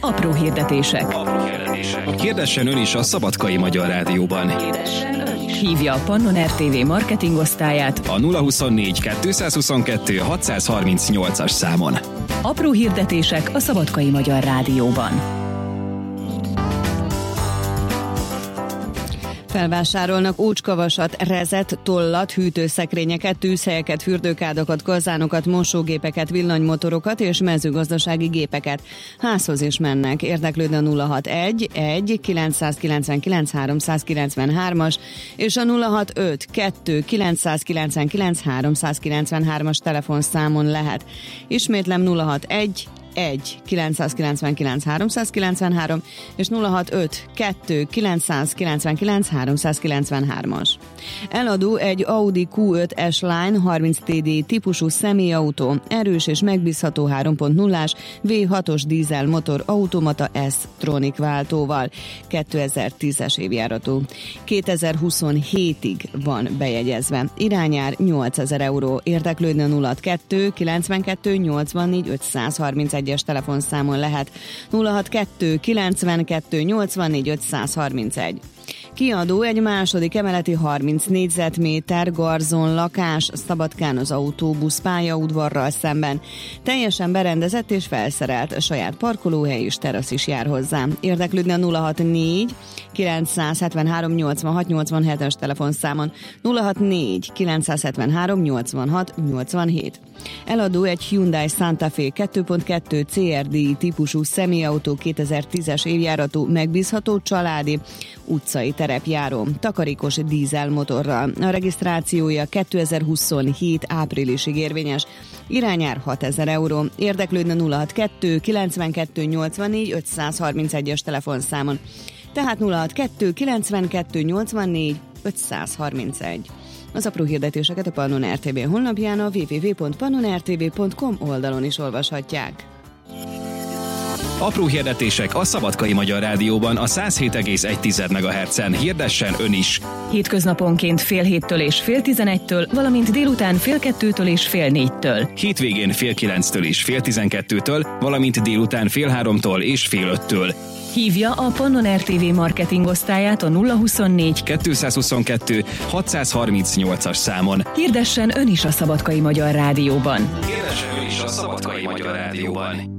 Apró hirdetések. Hirdessen ön is a Szabadkai Magyar Rádióban. Hívja a Pannon RTV marketingosztályát A 024 222 638-as számon. Apró hirdetések a Szabadkai Magyar Rádióban. Felvásárolnak ócskavasat, rezet, tollat, hűtőszekrényeket, tűzhelyeket, fürdőkádokat, kazánokat, mosógépeket, villanymotorokat és mezőgazdasági gépeket. Házhoz is mennek. Érdeklődne a 061 1 999 393-as és a 065 2 999 393-as telefonszámon lehet. Ismétlem 061 1 999 393 és 065 2 999 393-as. Eladó egy Audi Q5 S-Line 30 TD típusú személyautó, erős és megbízható 3.0-ás V6-os dízel motor automata S-Tronic váltóval. 2010-es évjáratú. 2027-ig van bejegyezve. Irányár 8000 euró. Érdeklődne 062 92 84 531-es telefonszámon lehet. 062 92 84 531. Kiadó egy második emeleti 30 négyzetméter garzon lakás Szabadkán az autóbusz pályaudvarral szemben. Teljesen berendezett és felszerelt, saját parkolóhely és terasz is jár hozzá. Érdeklődne a 064 973 86 87-es telefonszámon. 064 973 86 87. Eladó egy Hyundai Santa Fe 2.2 CRDI típusú személyautó 2010-es évjáratú, megbízható, családi, utcai terepjáró, takarékos dízelmotorral. A regisztrációja 2027 áprilisig érvényes. Irányár 6000 euró. Érdeklődne 062 92 84 531-es telefonszámon. Tehát 062 92 84 531. Az apró hirdetéseket a Pannon RTV honlapján, a www.pannonrtv.com oldalon is olvashatják. Apró hirdetések a Szabadkai Magyar Rádióban a 107,1 MHz-en. Hirdessen ön is! Hétköznaponként fél héttől és fél 11-től, valamint délután fél 2-től és fél 4-től. Hétvégén fél 9-től és fél 12-től, valamint délután fél 3-tól és fél 5-től. Hívja a Pannon RTV marketingosztályát a 024 222 638-as számon. Hirdessen ön is a Szabadkai Magyar Rádióban. Hirdessen ön is a Szabadkai Magyar Rádióban.